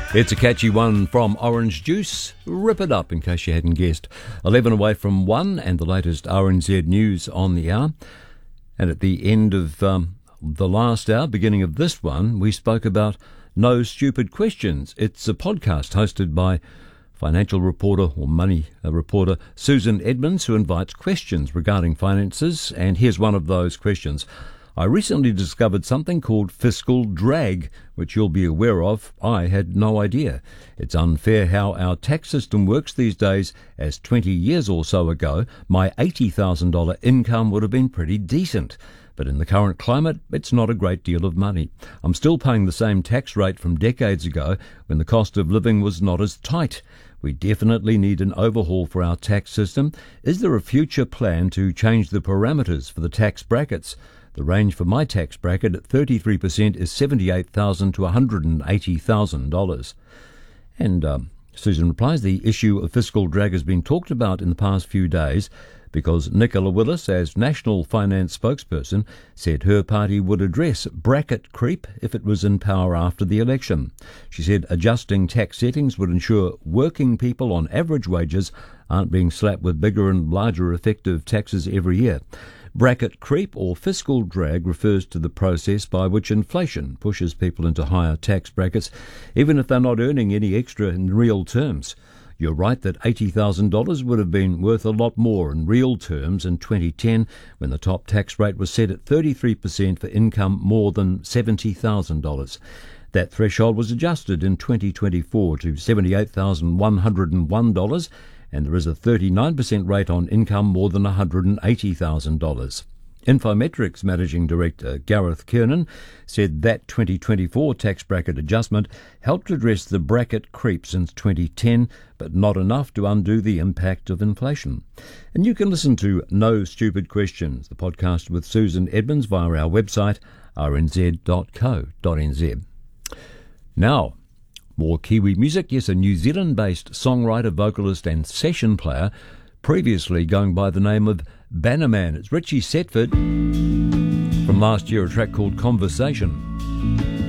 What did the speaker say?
It's a catchy one from Orange Juice. Rip it up, in case you hadn't guessed. 11 away from 1, and the latest RNZ news on the hour. And at the end of the last hour, beginning of this one, we spoke about No Stupid Questions. It's a podcast hosted by financial reporter or money reporter Susan Edmonds, who invites questions regarding finances. And here's one of those questions. I recently discovered something called fiscal drag, which you'll be aware of. I had no idea. It's unfair how our tax system works these days, as 20 years or so ago, my $80,000 income would have been pretty decent. But in the current climate, it's not a great deal of money. I'm still paying the same tax rate from decades ago, when the cost of living was not as tight. We definitely need an overhaul for our tax system. Is there a future plan to change the parameters for the tax brackets? The range for my tax bracket at 33% is $78,000 to $180,000. And Susan replies, the issue of fiscal drag has been talked about in the past few days because Nicola Willis, as National Finance spokesperson, said her party would address bracket creep if it was in power after the election. She said adjusting tax settings would ensure working people on average wages aren't being slapped with bigger and larger effective taxes every year. Bracket creep or fiscal drag refers to the process by which inflation pushes people into higher tax brackets, even if they're not earning any extra in real terms. You're right that $80,000 would have been worth a lot more in real terms in 2010, when the top tax rate was set at 33% for income more than $70,000. That threshold was adjusted in 2024 to $78,101, and there is a 39% rate on income more than $180,000. Infometrics Managing Director Gareth Kiernan said that 2024 tax bracket adjustment helped address the bracket creep since 2010, but not enough to undo the impact of inflation. And you can listen to No Stupid Questions, the podcast with Susan Edmonds, via our website, rnz.co.nz. Now, more Kiwi music. Yes, a New Zealand-based songwriter, vocalist and session player, previously going by the name of Bannerman. It's Richie Setford from last year, a track called Conversation.